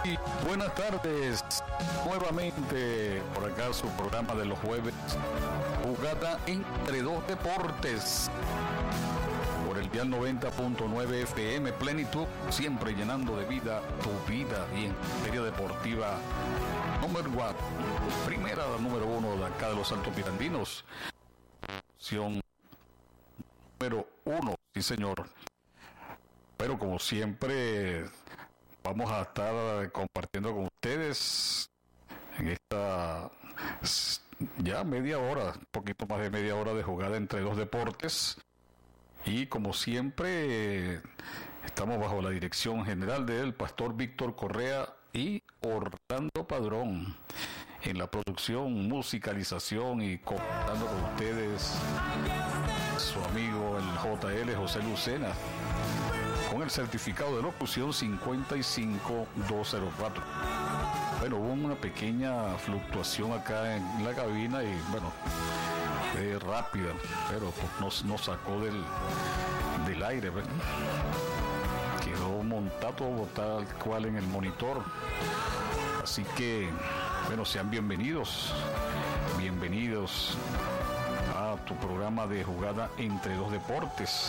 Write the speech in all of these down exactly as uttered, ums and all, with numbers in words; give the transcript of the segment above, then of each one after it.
Y buenas tardes, nuevamente por acá su programa de los jueves, Jugada entre dos deportes, por el dial noventa punto nueve F M, Plenitud, siempre llenando de vida tu vida y en materia deportiva, número uno, primera número uno de acá de los Altos Pirandinos, opción número uno, sí señor. Pero como siempre, vamos a estar compartiendo con ustedes en esta ya media hora, un poquito más de media hora de jugada entre dos deportes. Y como siempre, estamos bajo la dirección general del pastor Víctor Correa y Orlando Padrón en la producción, musicalización y contando con ustedes su amigo el J L José Lucena, con el certificado de locución cincuenta y cinco mil doscientos cuatro. Bueno, hubo una pequeña fluctuación acá en la cabina y bueno, eh, rápida, pero pues nos, nos sacó del, del aire, ¿verdad? Quedó montado tal cual en el monitor. Así que, bueno, sean bienvenidos, bienvenidos a tu programa de jugada entre dos deportes.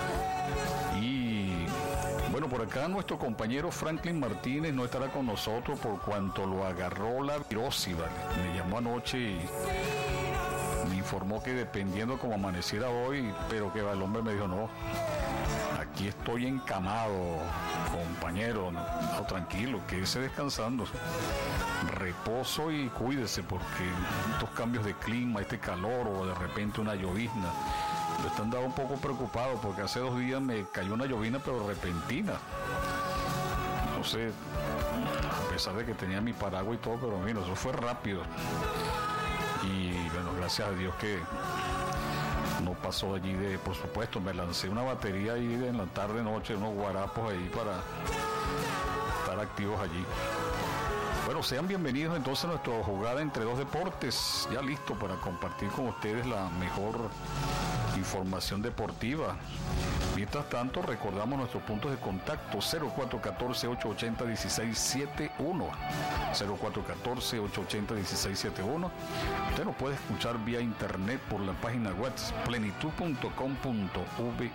Y bueno, por acá nuestro compañero Franklin Martínez no estará con nosotros por cuanto lo agarró la virosis, ¿vale? Me llamó anoche y me informó que dependiendo cómo amaneciera hoy, pero que el hombre me dijo, no, aquí estoy encamado, compañero, no, no, tranquilo, quédese descansando, reposo y cuídese porque estos cambios de clima, este calor o de repente una llovizna, yo estaba un poco preocupado porque hace dos días me cayó una llovina pero repentina. No sé, a pesar de que tenía mi paraguas y todo, pero mira, eso fue rápido. Y bueno, gracias a Dios que no pasó allí de, por supuesto, me lancé una batería ahí de en la tarde noche, unos guarapos ahí para estar activos allí. Bueno, sean bienvenidos entonces a nuestra jugada entre dos deportes, ya listo para compartir con ustedes la mejor información deportiva. Mientras tanto, recordamos nuestros puntos de contacto: cero cuatro uno cuatro, ocho ocho cero, uno seis siete uno, cero cuatro uno cuatro, ocho ocho cero, uno seis siete uno. Usted nos puede escuchar vía internet por la página web plenitud punto com punto ve.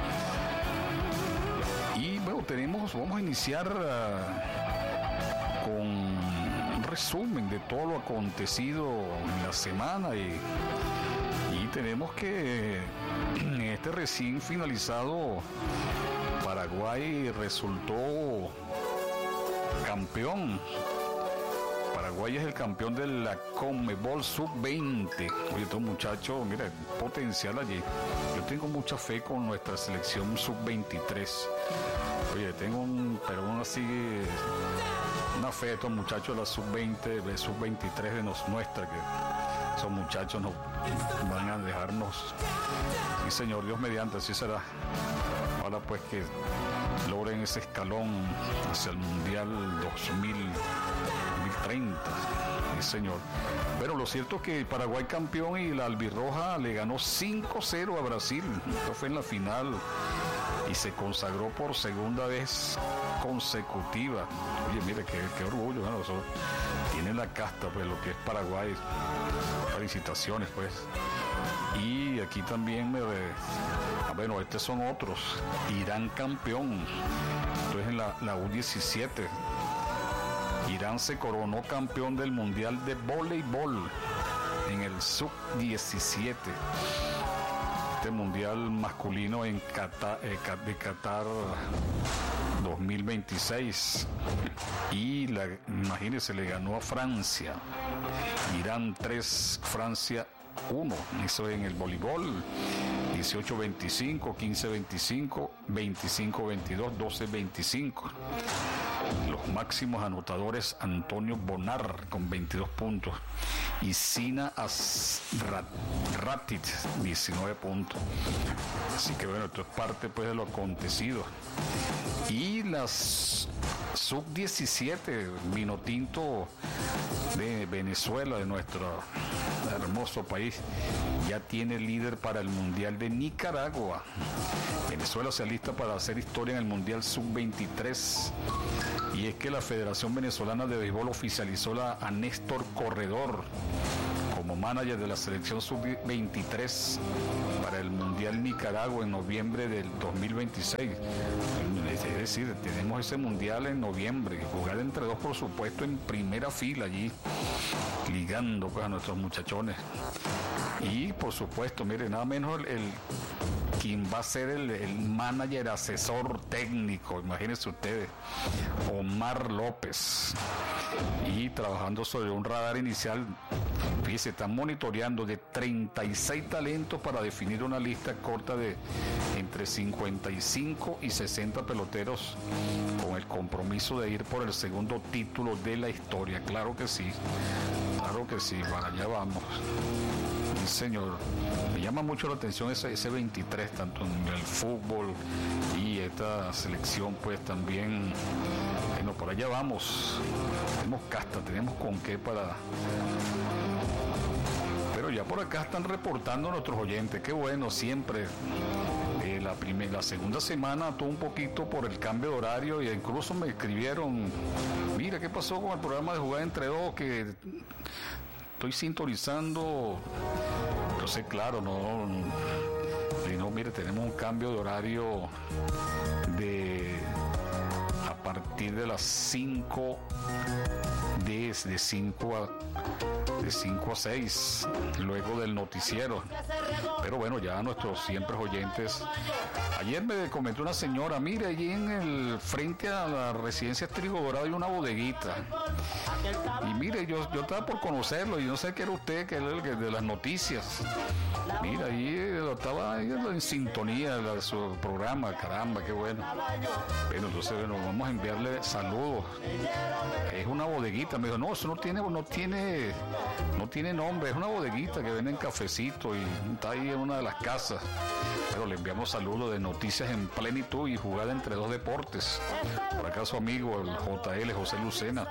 Y bueno, tenemos, vamos a iniciar uh, con un resumen de todo lo acontecido en la semana y Y tenemos que en este recién finalizado Paraguay resultó campeón. Paraguay es el campeón de la Conmebol sub veinte. Oye, estos muchachos, mira, potencial allí. Yo tengo mucha fe con nuestra selección sub veintitrés. Oye, tengo un, pero aún así, una fe de estos muchachos de la sub veinte, de sub veintitrés de nos, nuestra, que esos muchachos nos van a dejarnos, sí señor, Dios mediante, así será. Ahora pues que logren ese escalón hacia el Mundial dos mil treinta, sí señor. Pero lo cierto es que Paraguay campeón y la albirroja le ganó cinco cero a Brasil. Esto fue en la final y se consagró por segunda vez consecutiva. Oye, mire, qué, qué orgullo, ¿no? Eso tiene la casta, pues, lo que es Paraguay. Felicitaciones, pues. Y aquí también me ve, ah, bueno, estos son otros. Irán campeón. Entonces en la, la U diecisiete, Irán se coronó campeón del Mundial de Voleibol en el sub diecisiete. Este mundial masculino en Qatar, eh, de Qatar dos mil veintiséis. Y la, imagínense, le ganó a Francia. Irán tres, Francia uno. Eso en el voleibol. dieciocho veinticinco, quince veinticinco, veinticinco veintidós, doce veinticinco. Los máximos anotadores: Antonio Bonar con veintidós puntos y Sina Asratit diecinueve puntos. Así que bueno, esto es parte pues de lo acontecido. Y las sub diecisiete, Vinotinto de Venezuela, de nuestro hermoso país, ya tiene líder para el Mundial de Nicaragua. Venezuela se alista para hacer historia en el Mundial sub veintitrés y Y es que la Federación Venezolana de Béisbol oficializó la, a Néstor Corredor como manager de la selección sub veintitrés para el Mundial Nicaragua en noviembre del dos mil veintiséis. Es decir, tenemos ese Mundial en noviembre, jugar entre dos, por supuesto, en primera fila allí, ligando pues a nuestros muchachones. Y por supuesto, mire, nada menos el, el quien va a ser el, el manager asesor técnico, imagínense ustedes, Omar López, y trabajando sobre un radar inicial. Fíjense, están monitoreando de treinta y seis talentos para definir una lista corta de entre cincuenta y cinco y sesenta peloteros con el compromiso de ir por el segundo título de la historia. Claro que sí, claro que sí, para allá vamos. Sí, señor. Me llama mucho la atención ese, ese veintitrés, tanto en el fútbol y esta selección, pues también. Bueno, por allá vamos. Tenemos casta, tenemos con qué para. Pero ya por acá están reportando nuestros oyentes. Qué bueno, siempre. Eh, la, primer, la segunda semana tuvo un poquito por el cambio de horario e incluso me escribieron: mira, ¿qué pasó con el programa de Jugada entre dos? Que estoy sintonizando. Entonces, claro, no, no, mire, tenemos un cambio de horario de a partir de las cinco de, de cinco a de cinco a seis, luego del noticiero. Pero bueno, ya nuestros siempre oyentes. Ayer me comentó una señora: mire, allí en el frente a la residencia Trigo Dorado hay una bodeguita. Y mire, yo, yo estaba por conocerlo y no sé qué era usted, que era el que de las noticias. Mira, ahí estaba ahí en sintonía de su programa, caramba, qué bueno. Bueno, entonces, bueno, vamos a enviarle saludos. Es una bodeguita. Me dijo: no, eso no tiene, no tiene, no tiene nombre, es una bodeguita que venden cafecito y está ahí en una de las casas. Pero le enviamos saludos de Noticias en Plenitud y Jugada entre dos deportes. Por acá su amigo, el J L, José Lucena.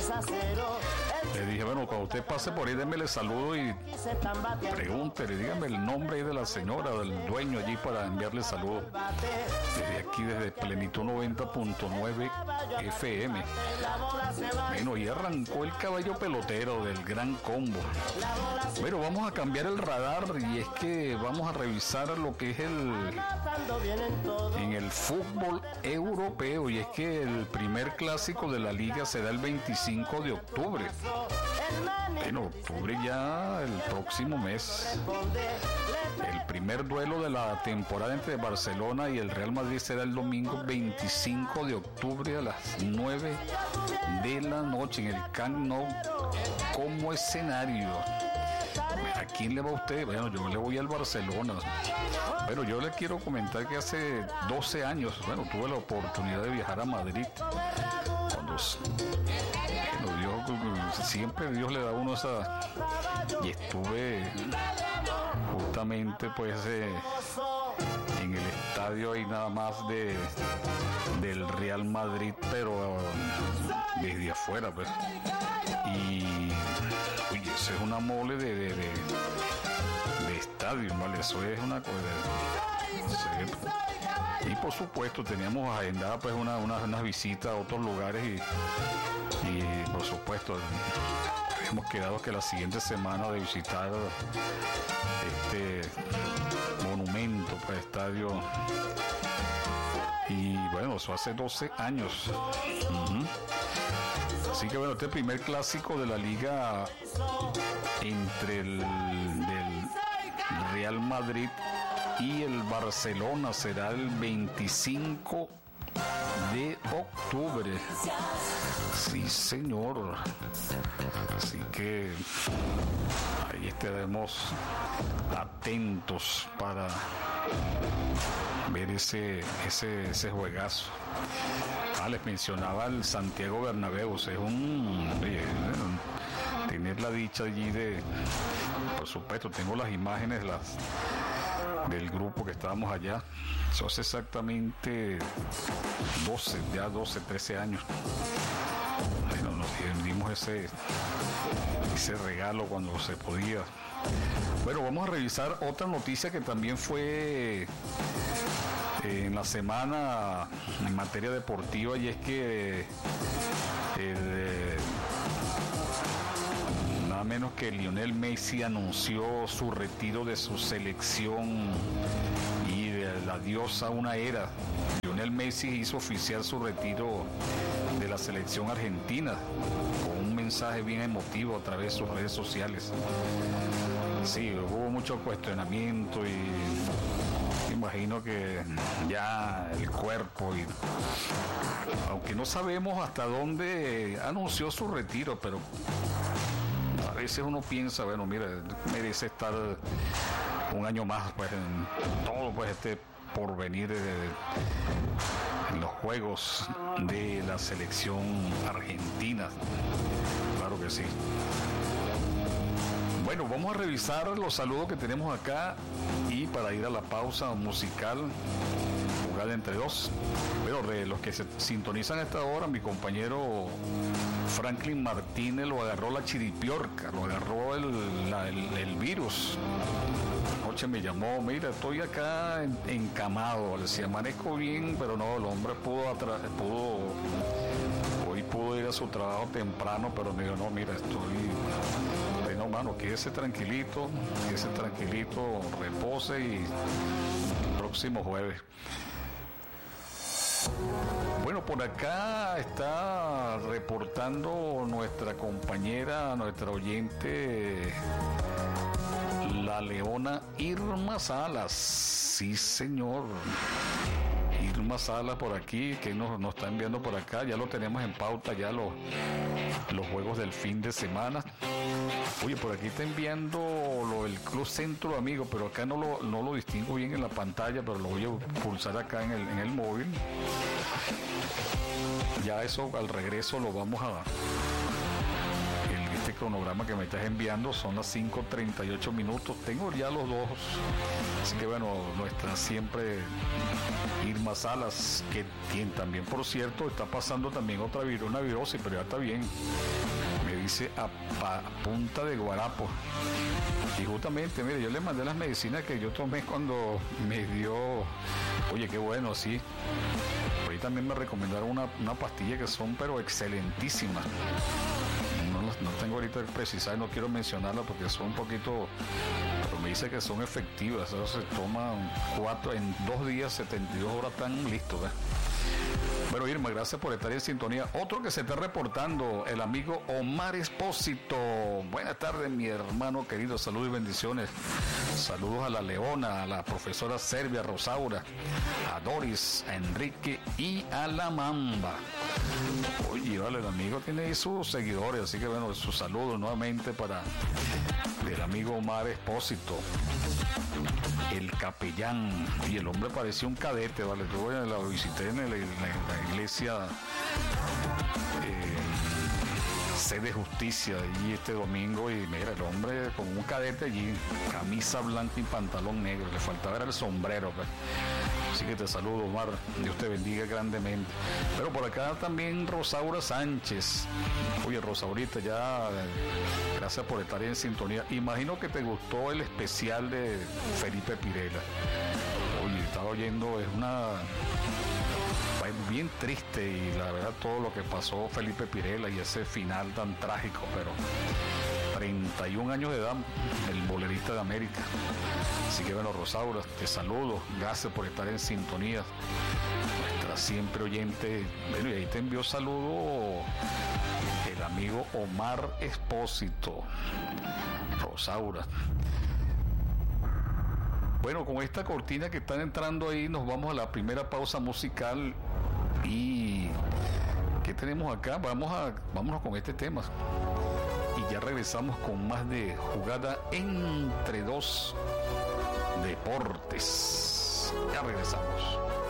Le dije: bueno, cuando usted pase por ahí, démele saludo y pregúntele, dígame el nombre ahí de la señora, del dueño allí, para enviarle saludos. Desde aquí, desde Plenitud noventa punto nueve F M. Bueno, y arrancó el caballo pelotero del Gran Combo. Bueno, vamos a cambiar el radar y es que vamos a revisar lo que es el en el fútbol europeo, y es que el primer clásico de la liga será el veinticinco de octubre. Bueno, octubre ya el próximo mes. El primer duelo de la temporada entre Barcelona y el Real Madrid será el domingo veinticinco de octubre a las nueve de la noche en el Camp Nou como escenario. ¿A quién le va usted? Bueno, yo le voy al Barcelona. Pero yo le quiero comentar que hace doce años, bueno, tuve la oportunidad de viajar a Madrid. Cuando, bueno, Dios, siempre Dios le da a uno esa. Y estuve justamente, pues, eh, en el estadio ahí nada más de del Real Madrid, pero desde afuera, pues. Y oye, eso es una mole de, de, de, de estadio, ¿vale? Eso es una cosa. Y por supuesto teníamos agendada pues una, una, unas visitas a otros lugares y, y por supuesto hemos quedado que la siguiente semana de visitar este monumento, pues estadio. Y bueno, eso hace doce años. Uh-huh. Así que bueno, este primer clásico de la liga entre el del Real Madrid y el Barcelona será el veinticinco de octubre. Sí, señor. Así que ahí estaremos atentos para ver ese ese ese juegazo. Ah, les mencionaba el Santiago Bernabéu. Es un oye, tener la dicha allí de, por supuesto, tengo las imágenes las del grupo que estábamos allá. Eso hace exactamente doce, ya doce, trece años. Bueno, nos dimos ese ese regalo cuando se podía. Bueno, vamos a revisar otra noticia que también fue en la semana en materia deportiva, y es que que Lionel Messi anunció su retiro de su selección y de el adiós a una era. Lionel Messi hizo oficial su retiro de la selección argentina con un mensaje bien emotivo a través de sus redes sociales. Sí, hubo mucho cuestionamiento y imagino que ya el cuerpo, y aunque no sabemos hasta dónde anunció su retiro, pero a veces uno piensa, bueno, mira, merece estar un año más pues en todo pues este porvenir de, en los juegos de la selección argentina. Claro que sí. Bueno, vamos a revisar los saludos que tenemos acá y para ir a la pausa musical, jugada entre dos. Pero de los que se sintonizan a esta hora, mi compañero Franklin Martínez lo agarró la chiripiorca, lo agarró el, la, el, el virus. Anoche me llamó, mira, estoy acá en, encamado, le decía, amanezco bien, pero no, el hombre pudo, atra- pudo, hoy pudo ir a su trabajo temprano, pero me dijo, no, mira, estoy, no, mano, quédese tranquilito, quédese tranquilito, repose y el próximo jueves. Bueno, por acá está reportando nuestra compañera, nuestra oyente, la leona Irma Salas. Sí, señor. Irma Salas por aquí, que nos, nos está enviando por acá. Ya lo tenemos en pauta, ya los, los juegos del fin de semana. Oye, por aquí está enviando lo del Club Centro Amigos, pero acá no lo, no lo distingo bien en la pantalla, pero lo voy a pulsar acá en el, en el móvil. Ya eso al regreso lo vamos a... El, este cronograma que me estás enviando son las cinco treinta y ocho minutos. Tengo ya los dos. Así que bueno, nuestra siempre Irma Salas, que quien también, por cierto, está pasando también otra vir- una virosis, pero ya está bien. Me dice a, pa, a punta de guarapo. Y justamente, mire, yo le mandé las medicinas que yo tomé cuando me dio... Oye, qué bueno, sí. Por ahí también me recomendaron una, una pastilla que son, pero excelentísimas. No, no tengo ahorita que precisar, no quiero mencionarla porque son un poquito... Pero me dice que son efectivas. Eso se toman cuatro, en dos días, setenta y dos horas, están listos, ¿eh? Bueno, Irma, gracias por estar en sintonía. Otro que se está reportando, el amigo Omar Espósito. Buenas tardes, mi hermano querido. Saludos y bendiciones. Saludos a la Leona, a la profesora Servia Rosaura, a Doris, a Enrique y a la Mamba. Oye, vale, el amigo tiene ahí sus seguidores, así que bueno, sus saludos nuevamente para el amigo Omar Espósito. El capellán, y el hombre parecía un cadete, ¿vale? Yo lo visité en, el, en la iglesia eh, Sede de Justicia y este domingo, y mira, el hombre con un cadete allí, camisa blanca y pantalón negro, le faltaba era el sombrero, pues. Así que te saludo, Omar, Dios te bendiga grandemente. Pero por acá también Rosaura Sánchez. Oye, Rosaurita, ya gracias por estar en sintonía. Imagino que te gustó el especial de Felipe Pirela. Oye, estaba oyendo, es una... bien triste, y la verdad todo lo que pasó Felipe Pirela y ese final tan trágico, pero treinta y un años de edad, el bolerista de América. Así que bueno, Rosaura, te saludo, gracias por estar en sintonía, nuestra siempre oyente. Bueno, y ahí te envió saludo el amigo Omar Espósito. Rosaura. Bueno, con esta cortina que están entrando ahí, nos vamos a la primera pausa musical. ¿Y qué tenemos acá? Vamos a, vámonos con este tema. Y ya regresamos con más de Jugada entre dos Deportes. Ya regresamos.